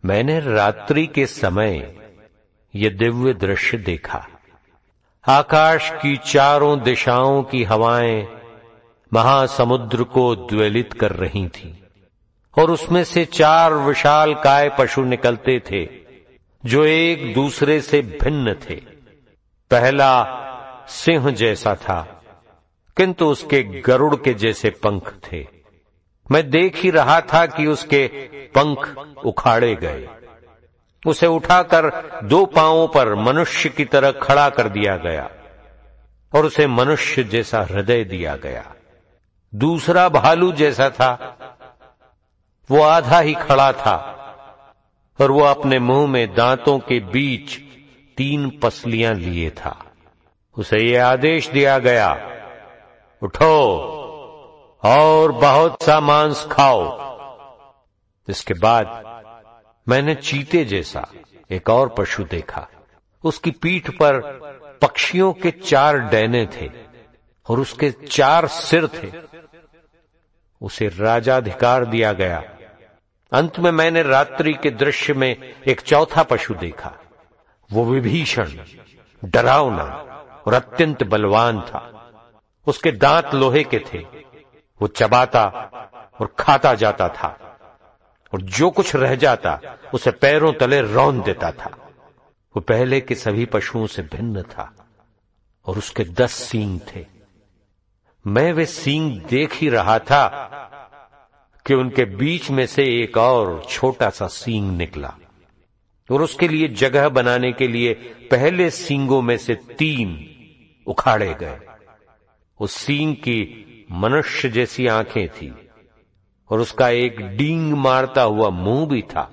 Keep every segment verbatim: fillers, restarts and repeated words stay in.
मैंने रात्रि के समय ये दिव्य दृश्य देखा। आकाश की चारों दिशाओं की हवाएं महासमुद्र को उद्वेलित कर रही थीं और उसमें से चार विशाल काय पशु निकलते थे जो एक दूसरे से भिन्न थे। पहला सिंह जैसा था, किंतु उसके गरुड़ के जैसे पंख थे। मैं देख ही रहा था कि उसके पंख उखाड़े गए। उसे उठाकर दो पांवों पर मनुष्य की तरह खड़ा कर दिया गया और उसे मनुष्य जैसा हृदय दिया गया। दूसरा भालू जैसा था, वो आधा ही खड़ा था और वो अपने मुंह में दांतों के बीच तीन पसलियां लिए था। उसे ये आदेश दिया गया, उठो और बहुत सा मांस खाओ। इसके बाद मैंने चीते जैसा एक और पशु देखा। उसकी पीठ पर पक्षियों के चार डैने थे और उसके चार सिर थे। उसे राजाधिकार दिया गया। अंत में मैंने रात्रि के दृश्य में एक चौथा पशु देखा। वो विभीषण, डरावना और अत्यंत बलवान था। उसके दांत लोहे के थे। वो चबाता और खाता जाता था और जो कुछ रह जाता उसे पैरों तले रौंद देता था। वो पहले के सभी पशुओं से भिन्न था और उसके दस सींग थे। मैं वे सींग देख ही रहा था कि उनके बीच में से एक और छोटा सा सींग निकला और उसके लिए जगह बनाने के लिए पहले सींगों में से तीन उखाड़े गए। उस सींग की मनुष्य जैसी आंखें थी और उसका एक डींग मारता हुआ मुंह भी था।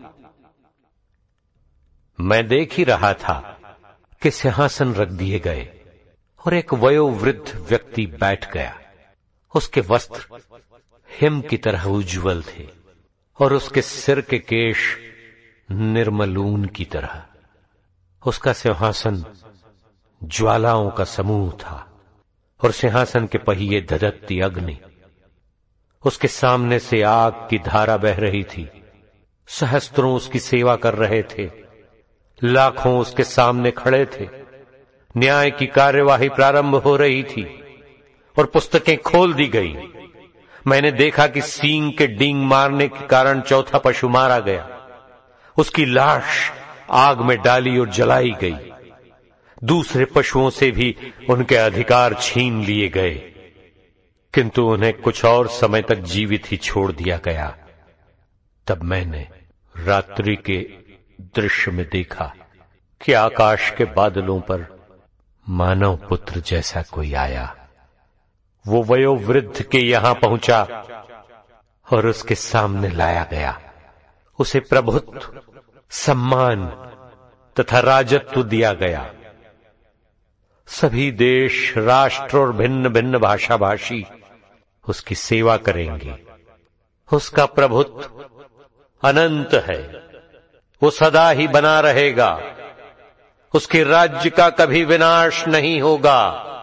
मैं देख ही रहा था कि सिंहासन रख दिए गए और एक वयोवृद्ध व्यक्ति बैठ गया। उसके वस्त्र हिम की तरह उज्जवल थे और उसके सिर के केश निर्मल ऊन की तरह। उसका सिंहासन ज्वालाओं का समूह था और सिंहासन के पहिए धधकती अग्नि। उसके सामने से आग की धारा बह रही थी। सहस्त्रों उसकी सेवा कर रहे थे। लाखों उसके सामने खड़े थे। न्याय की कार्यवाही प्रारंभ हो रही थी और पुस्तकें खोल दी गई। मैंने देखा कि सींग के डींग मारने के कारण चौथा पशु मारा गया। उसकी लाश आग में डाली और जलाई गई। दूसरे पशुओं से भी उनके अधिकार छीन लिए गए, किंतु उन्हें कुछ और समय तक जीवित ही छोड़ दिया गया। तब मैंने रात्रि के दृश्य में देखा कि आकाश के बादलों पर मानव पुत्र जैसा कोई आया। वो वयोवृद्ध के यहां पहुंचा और उसके सामने लाया गया। उसे प्रभुत्व, सम्मान तथा राजत्व दिया गया। सभी देश, राष्ट्र और भिन्न भिन्न भाषा भाषी उसकी सेवा करेंगे। उसका प्रभुत्व अनंत है, वो सदा ही बना रहेगा। उसके राज्य का कभी विनाश नहीं होगा।